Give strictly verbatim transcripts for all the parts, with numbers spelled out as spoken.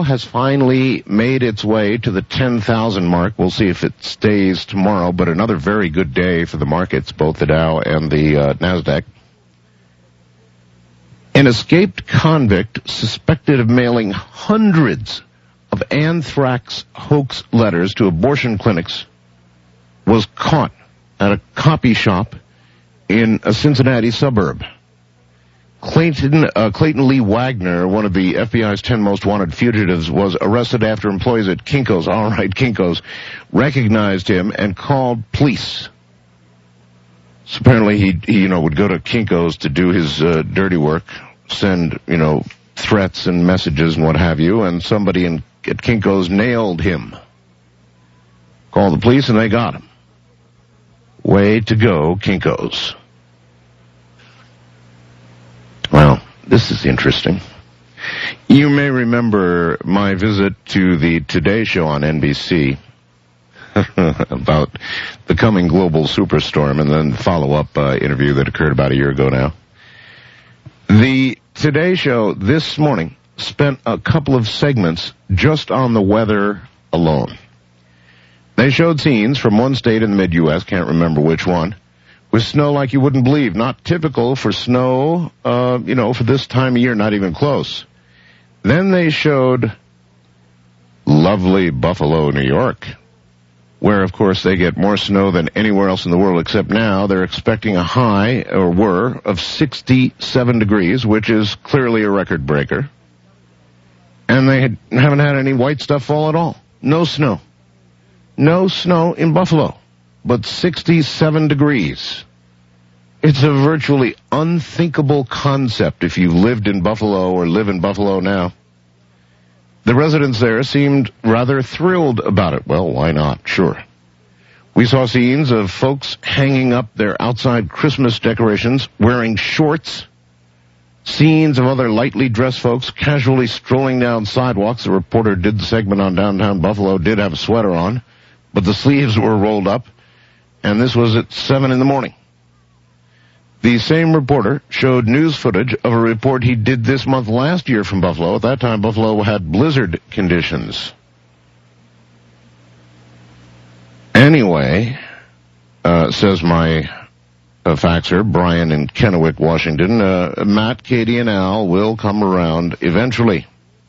has finally made its way to the ten thousand mark. We'll see if it stays tomorrow, but another very good day for the markets, both the Dow and the uh, NASDAQ. An escaped convict suspected of mailing hundreds of anthrax hoax letters to abortion clinics was caught at a copy shop in a Cincinnati suburb. Clayton, uh, Clayton Lee Wagner, one of the F B I's ten most wanted fugitives, was arrested after employees at Kinko's, all right, Kinko's, recognized him and called police. So apparently he, he, you know, would go to Kinko's to do his uh, dirty work, send, you know, threats and messages and what have you, and somebody in, at Kinko's nailed him. Called the police and they got him. Way to go, Kinko's. Well, this is interesting. You may remember my visit to the Today Show on N B C about the coming global superstorm, and then the follow-up uh, interview that occurred about a year ago now. The Today Show this morning spent a couple of segments just on the weather alone. They showed scenes from one state in the mid-U S, can't remember which one, with snow like you wouldn't believe. Not typical for snow, uh, you know, for this time of year, not even close. Then they showed lovely Buffalo, New York, where, of course, they get more snow than anywhere else in the world, except now they're expecting a high, or were, of sixty-seven degrees, which is clearly a record breaker. And they had, haven't had any white stuff fall at all. No snow. No snow in Buffalo, but sixty-seven degrees. It's a virtually unthinkable concept if you've lived in Buffalo or live in Buffalo now. The residents there seemed rather thrilled about it. Well, why not? Sure. We saw scenes of folks hanging up their outside Christmas decorations, wearing shorts. Scenes of other lightly dressed folks casually strolling down sidewalks. The reporter did the segment on downtown Buffalo, did have a sweater on, but the sleeves were rolled up, and this was at seven in the morning. The same reporter showed news footage of a report he did this month last year from Buffalo. At that time, Buffalo had blizzard conditions. Anyway, uh, says my uh, faxer, Brian in Kennewick, Washington, uh, Matt, Katie, and Al will come around eventually.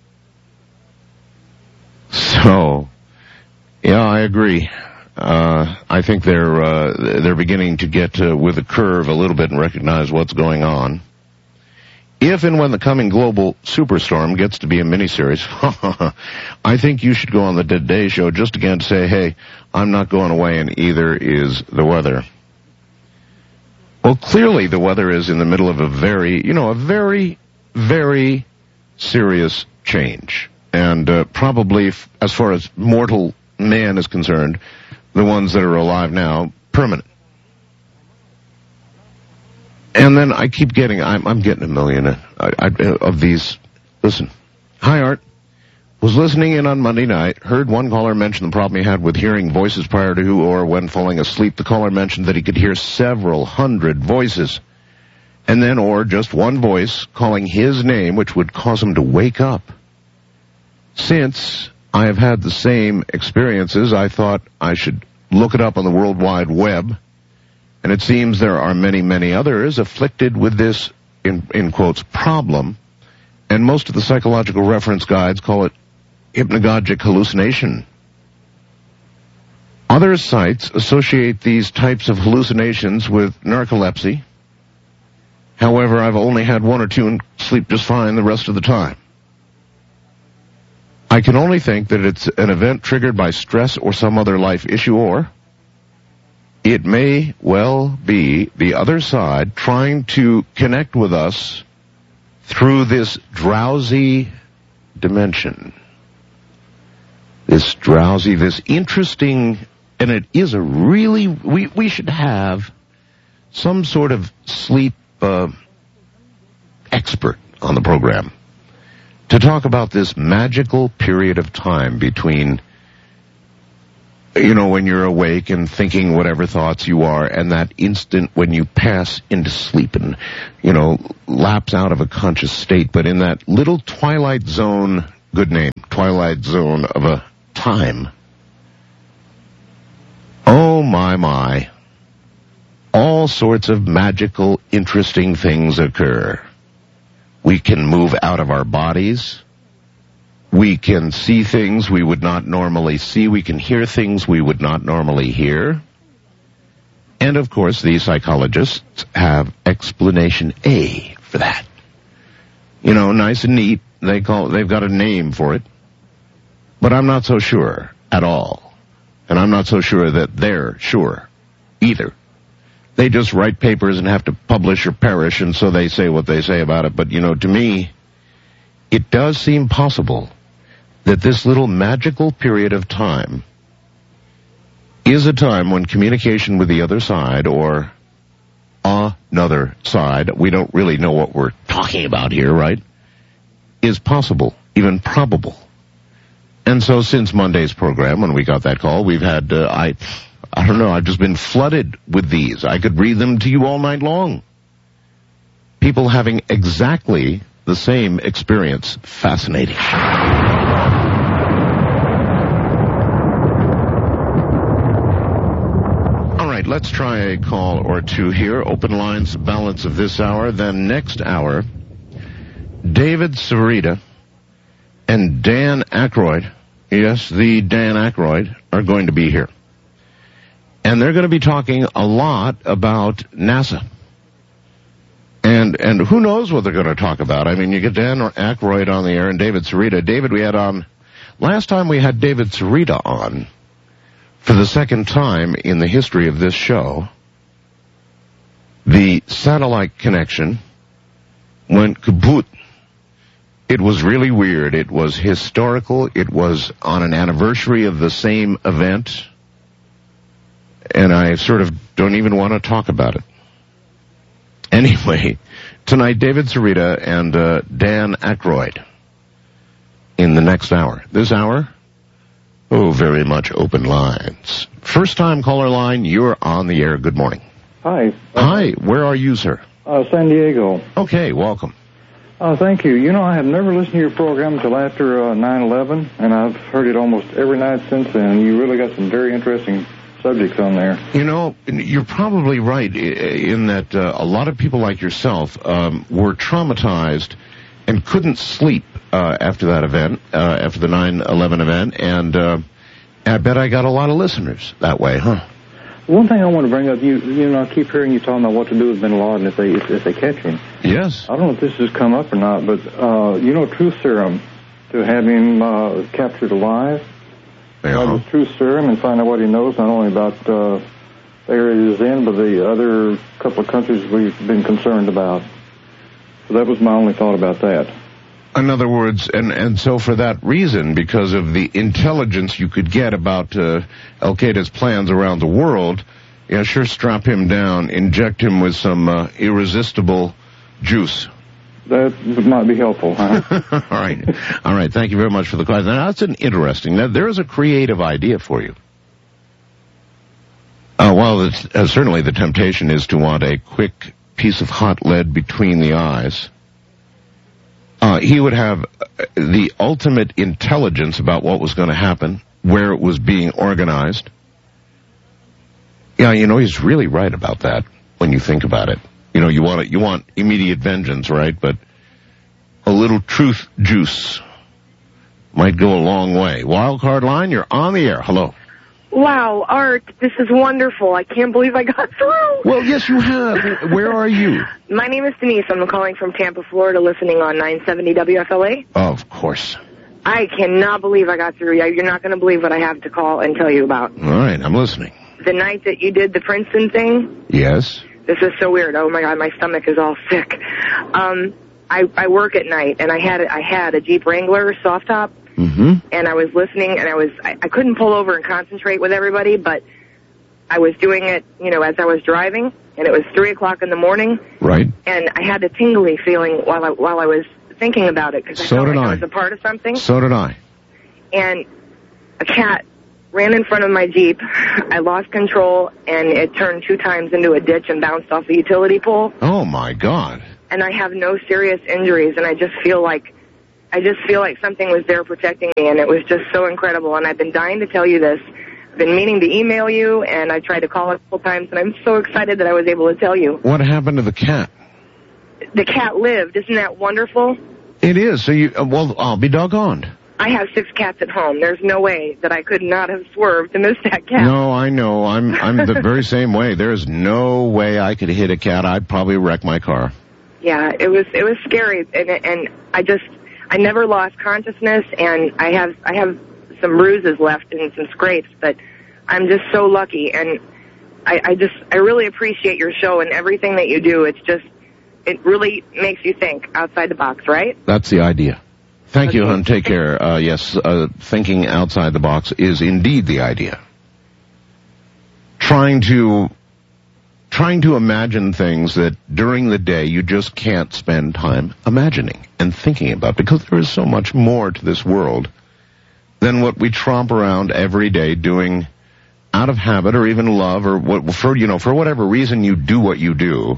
So, yeah, I agree. Uh, I think they're, uh, they're beginning to get uh, with the curve a little bit and recognize what's going on. If and when the coming global superstorm gets to be a miniseries, I think you should go on the Today Show just again to say, hey, I'm not going away, and either is the weather. Well, clearly the weather is in the middle of a very, you know, a very, very serious change. And uh, probably, f- as far as mortal man is concerned, the ones that are alive now, permanent. And then I keep getting, I'm, I'm getting a million I, I, of these. Listen. Hi, Art. Was listening in on Monday night, heard one caller mention the problem he had with hearing voices prior to or when falling asleep. The caller mentioned that he could hear several hundred voices. And then, or just one voice calling his name, which would cause him to wake up. Since I have had the same experiences, I thought I should look it up on the World Wide Web. And it seems there are many, many others afflicted with this, in, in quotes, problem. And most of the psychological reference guides call it hypnagogic hallucination. Other sites associate these types of hallucinations with narcolepsy. However, I've only had one or two and sleep just fine the rest of the time. I can only think that it's an event triggered by stress or some other life issue, or it may well be the other side trying to connect with us through this drowsy dimension. This drowsy, this interesting, and it is a really, we, we should have some sort of sleep uh, expert on the program to talk about this magical period of time between, you know, when you're awake and thinking whatever thoughts you are, and that instant when you pass into sleep and, you know, lapse out of a conscious state, but in that little twilight zone good name, twilight zone of a time. Oh, my, my. All sorts of magical, interesting things occur. We can move out of our bodies. We can see things we would not normally see. We can hear things we would not normally hear. And, of course, the psychologists have explanation A for that. You know, nice and neat. They call, they've got a name for it. But I'm not so sure at all. And I'm not so sure that they're sure either. They just write papers and have to publish or perish, and so they say what they say about it. But, you know, to me, it does seem possible that this little magical period of time is a time when communication with the other side or another side, we don't really know what we're talking about here, right, is possible, even probable. And so since Monday's program, when we got that call, we've had, uh, I, I don't know, I've just been flooded with these. I could read them to you all night long. People having exactly the same experience. Fascinating. All right, let's try a call or two here. Open lines, balance of this hour. Then next hour, David Cerita and Dan Aykroyd, yes, the Dan Aykroyd, are going to be here. And they're going to be talking a lot about NASA. And and who knows what they're going to talk about. I mean, you get Dan Aykroyd on the air and David Cerita. David, we had on, last time we had David Cerita on, for the second time in the history of this show, the satellite connection went kaput. It was really weird. It was historical. It was on an anniversary of the same event. And I sort of don't even want to talk about it. Anyway, tonight, David Cerita and uh, Dan Aykroyd in the next hour. This hour, oh, very much open lines. First time caller line, you're on the air. Good morning. Hi. Hi, where are you, sir? Uh, San Diego. Okay, welcome. Uh, thank you. You know, I have never listened to your program until after uh, nine eleven, and I've heard it almost every night since then. You really got some very interesting subjects on there. You know, you're probably right in that uh, a lot of people like yourself um, were traumatized and couldn't sleep uh, after that event, uh, after the nine eleven event, and uh, I bet I got a lot of listeners that way, huh? One thing I want to bring up, you you know, I keep hearing you talking about what to do with Bin Laden if they if, if they catch him. Yes. I don't know if this has come up or not, but uh, you know, truth serum to have him uh, captured alive. Uh-huh. The truth serum and find out what he knows, not only about uh, the area he's in, but the other couple of countries we've been concerned about. So that was my only thought about that. In other words, and, and so for that reason, because of the intelligence you could get about uh, Al-Qaeda's plans around the world, yeah, sure, strap him down, inject him with some uh, irresistible juice. That might be helpful, huh? All right. All right. Thank you very much for the question. Now, that's an interesting. Now, there is a creative idea for you. Uh, well, it's, uh, certainly the temptation is to want a quick piece of hot lead between the eyes. Uh, he would have the ultimate intelligence about what was going to happen, where it was being organized. Yeah, you know, he's really right about that when you think about it. You know, you want it, you want immediate vengeance, right? But a little truth juice might go a long way. Wild card line, you're on the air. Hello. Wow, Art, this is wonderful. I can't believe I got through. Well, yes, you have. Where are you? My name is Denise. I'm calling from Tampa, Florida, listening on nine seventy W F L A. Of course. I cannot believe I got through. You're not going to believe what I have to call and tell you about. All right, I'm listening. The night that you did the Princeton thing? Yes. This is so weird. Oh, my God, my stomach is all sick. Um, I, I work at night, and I had I had a Jeep Wrangler soft top. Mm-hmm. And I was listening, and I was I, I couldn't pull over and concentrate with everybody, but I was doing it, you know, as I was driving, and it was three o'clock in the morning. Right. And I had a tingly feeling while I while I was thinking about it because I so felt did like I. I was a part of something. So did I. And a cat ran in front of my Jeep. I lost control, and it turned two times into a ditch and bounced off the utility pole. Oh my God. And I have no serious injuries, and I just feel like I just feel like something was there protecting me, and it was just so incredible. And I've been dying to tell you this. I've been meaning to email you, and I tried to call a couple times, and I'm so excited that I was able to tell you. What happened to the cat? The cat lived. Isn't that wonderful? It is. So you, uh, well, I'll be doggoned. I have six cats at home. There's no way that I could not have swerved to miss that cat. No, I know. I'm I'm the very same way. There's no way I could hit a cat. I'd probably wreck my car. Yeah, it was it was scary, and and I just I never lost consciousness, and I have I have some bruises left and some scrapes, but I'm just so lucky, and I, I just I really appreciate your show and everything that you do. It's just it really makes you think outside the box, right? That's the idea. Thank okay. you, hon. Take care. Uh, yes, uh, thinking outside the box is indeed the idea. Trying to, trying to imagine things that during the day you just can't spend time imagining and thinking about, because there is so much more to this world than what we tromp around every day doing out of habit or even love or what, for, you know, for whatever reason you do what you do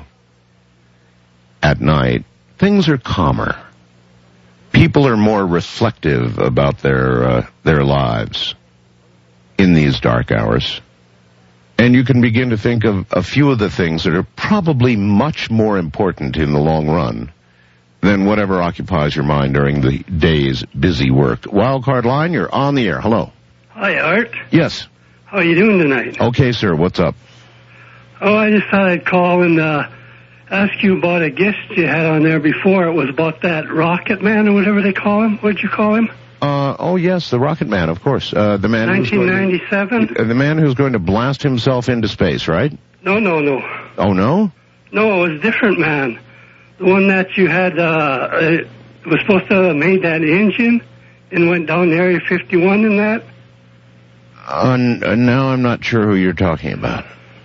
at night. Things are calmer. People are more reflective about their uh, their lives in these dark hours. And you can begin to think of a few of the things that are probably much more important in the long run than whatever occupies your mind during the day's busy work. Wildcard line, you're on the air. Hello. Hi, Art. Yes. How are you doing tonight? Okay, sir. What's up? Oh, I just thought I'd call and uh, ask you about a guest you had on there before. It was about that Rocket Man or whatever they call him. What'd you call him? Uh, oh, yes, the Rocket Man, of course. Uh, the man nineteen ninety-seven? Who's going to, the man who's going to blast himself into space, right? No, no, no. Oh, no? No, it was a different man. The one that you had, uh, it was supposed to have made that engine and went down to Area fifty-one and that. Uh, n- uh, now I'm not sure who you're talking about.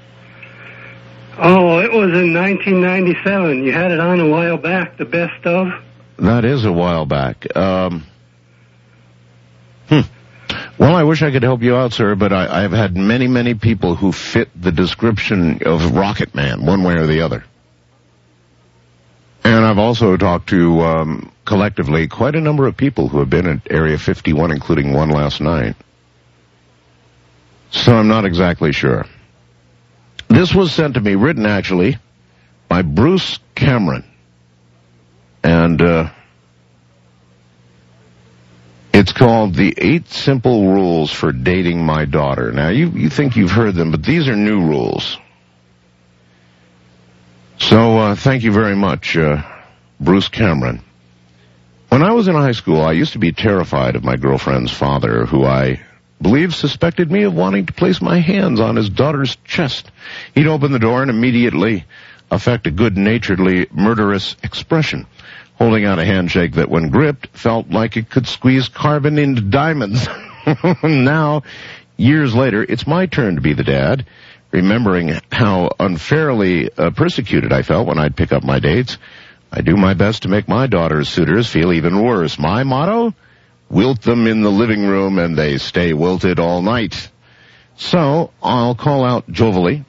Oh, it was in nineteen ninety-seven. You had it on a while back, the best of. That is a while back. Um, hmm. Well, I wish I could help you out, sir, but I, I've had many, many people who fit the description of Rocket Man, one way or the other. And I've also talked to, um, collectively, quite a number of people who have been at Area fifty-one, including one last night. So I'm not exactly sure. This was sent to me, written actually, by Bruce Cameron. And, uh, it's called The Eight Simple Rules for Dating My Daughter. Now, you, you think you've heard them, but these are new rules. So, uh, thank you very much, uh, Bruce Cameron. When I was in high school, I used to be terrified of my girlfriend's father, who I believe suspected me of wanting to place my hands on his daughter's chest. He'd open the door and immediately affect a good-naturedly murderous expression, holding out a handshake that, when gripped, felt like it could squeeze carbon into diamonds. Now, years later, it's my turn to be the dad. Remembering how unfairly uh, persecuted I felt when I'd pick up my dates, I do my best to make my daughter's suitors feel even worse. My motto? Wilt them in the living room and they stay wilted all night. So, I'll call out jovially,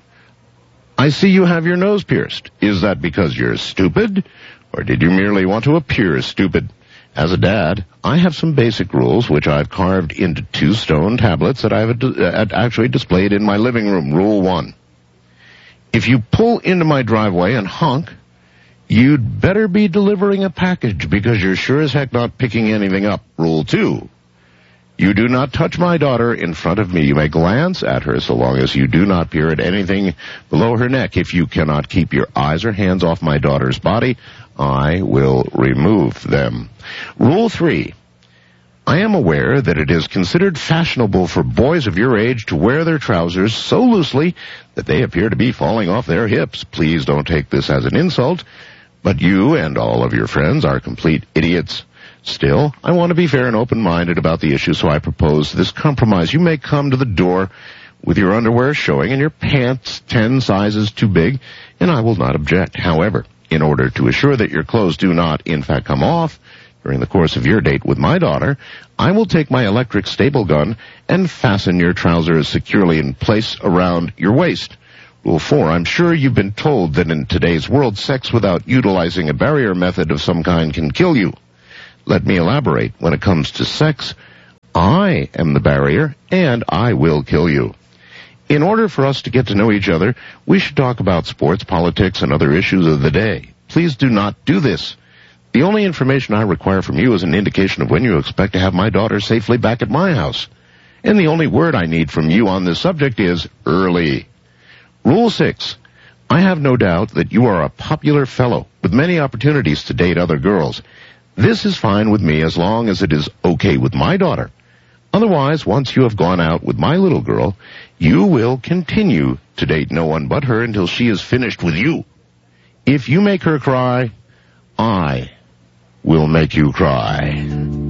I see you have your nose pierced. Is that because you're stupid, or did you merely want to appear stupid? As a dad, I have some basic rules which I've carved into two stone tablets that I've uh, actually displayed in my living room. Rule one. If you pull into my driveway and honk, you'd better be delivering a package, because you're sure as heck not picking anything up. Rule two. You do not touch my daughter in front of me. You may glance at her so long as you do not peer at anything below her neck. If you cannot keep your eyes or hands off my daughter's body, I will remove them. Rule three. I am aware that it is considered fashionable for boys of your age to wear their trousers so loosely that they appear to be falling off their hips. Please don't take this as an insult, but you and all of your friends are complete idiots. Still, I want to be fair and open-minded about the issue, so I propose this compromise. You may come to the door with your underwear showing and your pants ten sizes too big, and I will not object. However, in order to assure that your clothes do not, in fact, come off during the course of your date with my daughter, I will take my electric staple gun and fasten your trousers securely in place around your waist. Rule four, I'm sure you've been told that in today's world, sex without utilizing a barrier method of some kind can kill you. let me elaborate. When it comes to sex, I am the barrier, and I will kill you. In order for us to get to know each other, we should talk about sports, politics, and other issues of the day. Please do not do this. The only information I require from you is an indication of when you expect to have my daughter safely back at my house. And the only word I need from you on this subject is early. Rule six. I have no doubt that you are a popular fellow with many opportunities to date other girls. This is fine with me as long as it is okay with my daughter. Otherwise, once you have gone out with my little girl, you will continue to date no one but her until she is finished with you. If you make her cry, I will make you cry.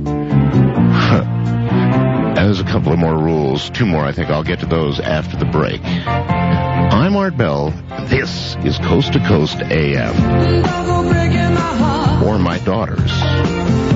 There's a couple of more rules. Two more. I think I'll get to those after the break. I'm Art Bell. This is Coast to Coast A M. For my daughters.